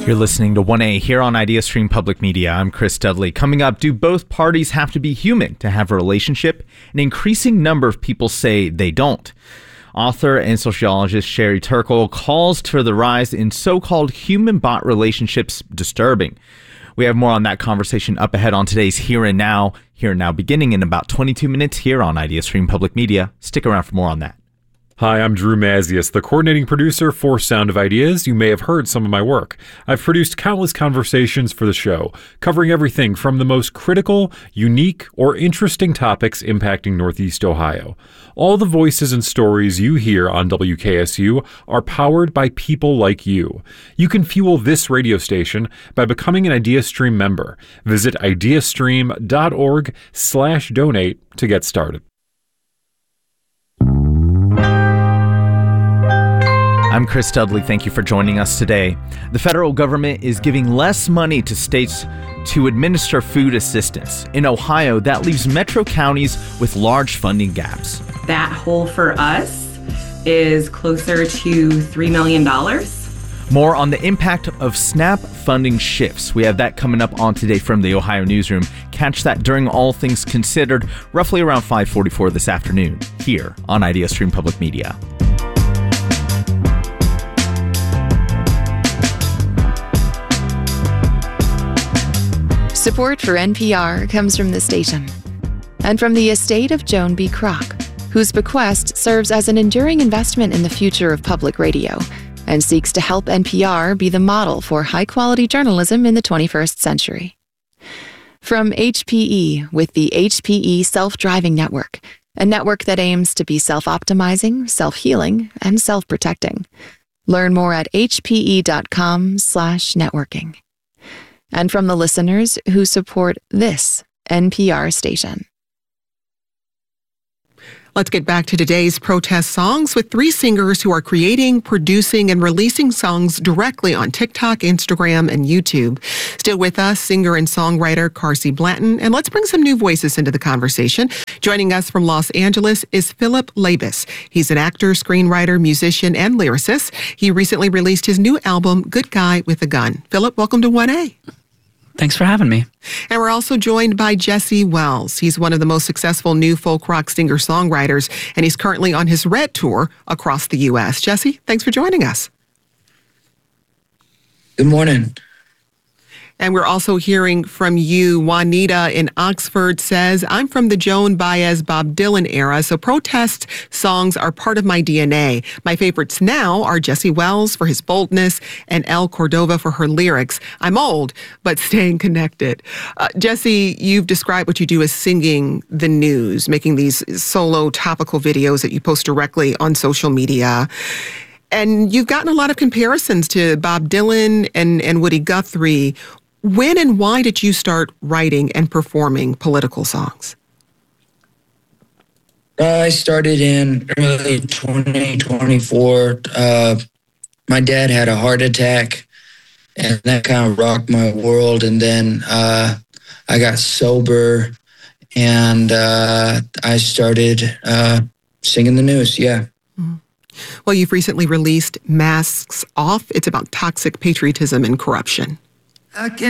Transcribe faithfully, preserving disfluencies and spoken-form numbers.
You're listening to one A here on IdeaStream Public Media. I'm Chris Dudley. Coming up, do both parties have to be human to have a relationship? An increasing number of people say they don't. Author and sociologist Sherry Turkle calls for the rise in so-called human-bot relationships disturbing. We have more on that conversation up ahead on today's Here and Now. Here and Now beginning in about twenty-two minutes here on IdeaStream Public Media. Stick around for more on that. Hi, I'm Drew Mazius, the coordinating producer for Sound of Ideas. You may have heard some of my work. I've produced countless conversations for the show, covering everything from the most critical, unique, or interesting topics impacting Northeast Ohio. All the voices and stories you hear on W K S U are powered by people like you. You can fuel this radio station by becoming an IdeaStream member. Visit ideastream.org slash donate to get started. I'm Chris Dudley. Thank you for joining us today. The federal government is giving less money to states to administer food assistance. In Ohio, that leaves metro counties with large funding gaps. That hole for us is closer to three million dollars. More on the impact of SNAP funding shifts. We have that coming up on Today from the Ohio Newsroom. Catch that during All Things Considered, roughly around five forty-four this afternoon, here on IdeaStream Public Media. Support for N P R comes from the station and from the estate of Joan B. Kroc, whose bequest serves as an enduring investment in the future of public radio and seeks to help N P R be the model for high-quality journalism in the twenty-first century. From H P E with the H P E Self-Driving Network, a network that aims to be self-optimizing, self-healing, and self-protecting. Learn more at hpe.com slash networking. And from the listeners who support this N P R station. Let's get back to today's protest songs with three singers who are creating, producing, and releasing songs directly on TikTok, Instagram, and YouTube. Still with us, singer and songwriter Carsey Blanton. And let's bring some new voices into the conversation. Joining us from Los Angeles is Philip Labus. He's an actor, screenwriter, musician, and lyricist. He recently released his new album, Good Guy with a Gun. Philip, welcome to one A. Thanks for having me. And we're also joined by Jesse Wells. He's one of the most successful new folk rock singer-songwriters, and he's currently on his Red Tour across the U S. Jesse, thanks for joining us. Good morning. And we're also hearing from you. Juanita in Oxford says, I'm from the Joan Baez, Bob Dylan era, so protest songs are part of my D N A. My favorites now are Jesse Wells for his boldness and Elle Cordova for her lyrics. I'm old, but staying connected. Uh, Jesse, you've described what you do as singing the news, making these solo topical videos that you post directly on social media. And you've gotten a lot of comparisons to Bob Dylan and, and Woody Guthrie. When and why did you start writing and performing political songs? I started in early twenty twenty-four. Uh, my dad had a heart attack, and that kind of rocked my world. And then uh, I got sober, and uh, I started uh, singing the news, yeah. Mm-hmm. Well, you've recently released Masks Off. It's about toxic patriotism and corruption. I can